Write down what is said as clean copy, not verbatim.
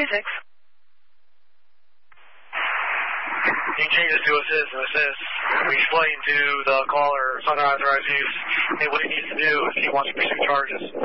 26. He changes to assist. We explain to the caller, unauthorized use, what he needs to do if he wants to pursue charges.